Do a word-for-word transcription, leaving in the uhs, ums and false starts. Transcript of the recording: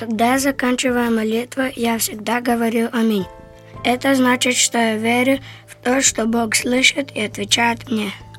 Когда я заканчиваю молитву, я всегда говорю «Аминь». Это значит, что я верю в то, что Бог слышит и отвечает мне.